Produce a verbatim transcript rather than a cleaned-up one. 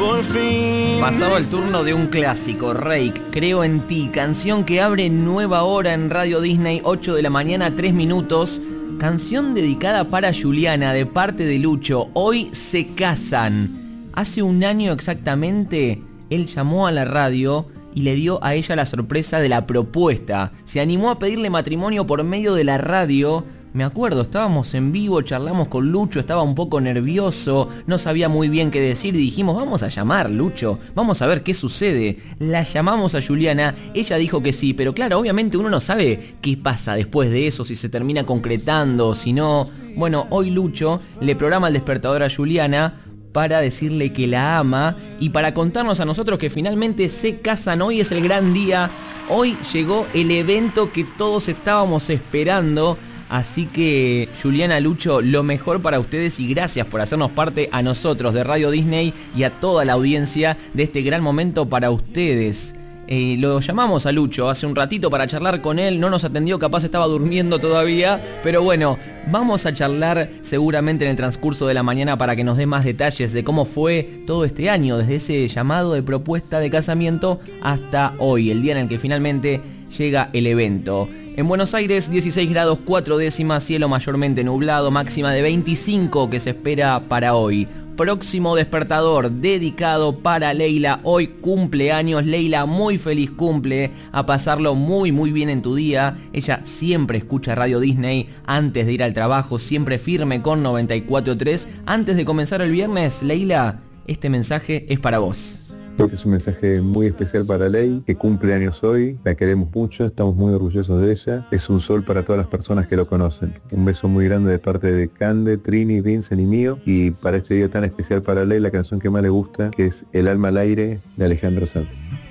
por fin. Pasado el turno de un clásico, Rake, Creo en ti, canción que abre nueva hora en Radio Disney, ocho de la mañana, tres minutos. Canción dedicada para Juliana de parte de Lucho. Hoy se casan. Hace un año exactamente, él llamó a la radio y le dio a ella la sorpresa de la propuesta. Se animó a pedirle matrimonio por medio de la radio. Me acuerdo, estábamos en vivo, charlamos con Lucho, estaba un poco nervioso, no sabía muy bien qué decir y dijimos, vamos a llamar, Lucho, vamos a ver qué sucede. La llamamos a Juliana, ella dijo que sí, pero claro, obviamente uno no sabe qué pasa después de eso, si se termina concretando, si no. Bueno, hoy Lucho le programa el despertador a Juliana para decirle que la ama y para contarnos a nosotros que finalmente se casan. Hoy es el gran día, hoy llegó el evento que todos estábamos esperando. Así que, Juliana, Lucho, lo mejor para ustedes y gracias por hacernos parte a nosotros de Radio Disney y a toda la audiencia de este gran momento para ustedes. Eh, lo llamamos a Lucho hace un ratito para charlar con él, no nos atendió, capaz estaba durmiendo todavía, pero bueno, vamos a charlar seguramente en el transcurso de la mañana para que nos dé más detalles de cómo fue todo este año, desde ese llamado de propuesta de casamiento hasta hoy, el día en el que finalmente llega el evento. En Buenos Aires, dieciséis grados cuatro décimas, cielo mayormente nublado, máxima de veinticinco que se espera para hoy. Próximo despertador dedicado para Leila, hoy cumpleaños. Leila, muy feliz cumple, a pasarlo muy muy bien en tu día. Ella siempre escucha Radio Disney antes de ir al trabajo, siempre firme con noventa y cuatro punto tres. Antes de comenzar el viernes, Leila, este mensaje es para vos. Creo que es un mensaje muy especial para Ley, que cumple años hoy, la queremos mucho, estamos muy orgullosos de ella, es un sol para todas las personas que lo conocen. Un beso muy grande de parte de Cande, Trini, Vincent y mío, y para este día tan especial para Ley, la canción que más le gusta, que es El alma al aire de Alejandro Sanz.